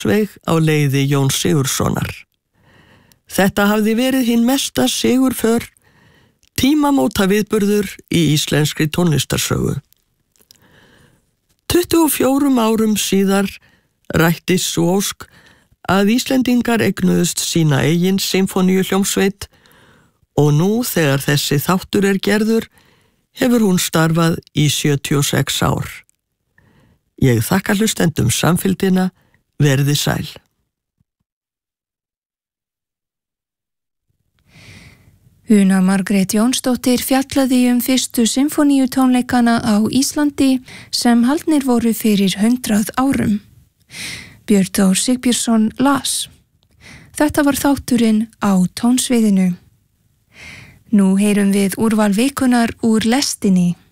Sveig á leiði Jóns Sigurðssonar. Þetta hafði verið hinn mesta sigurför, tímamóta viðburður í íslenskri tónlistarsögu. 24 árum síðar rættist sú ósk að Íslendingar eignuðust sína eigin sinfóníuhljómsveit og nú þegar þessi þáttur er gerður hefur hún starfað í 76 ár. Ég þakka hlustendum samfylgdina, verði sæl. Una Margrét Jónsdóttir fjallaði fyrstu sinfóníutónleikana á Íslandi sem haldnir voru fyrir 100 árum. Björn Þór Sigbjörnsson las. Þetta var þátturinn á tónsviðinu. Nú heyrum við úrval vikunnar úr lestinni.